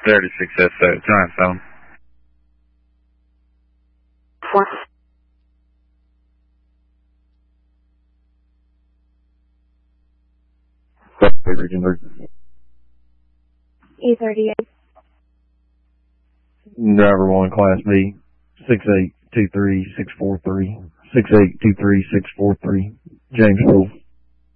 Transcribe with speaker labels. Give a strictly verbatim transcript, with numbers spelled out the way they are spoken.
Speaker 1: thirty-six S O, time phone.
Speaker 2: Four. E thirty-eight.
Speaker 3: Driver one, Class B, six eight two three six four three, six eight two three six four three, James Poole.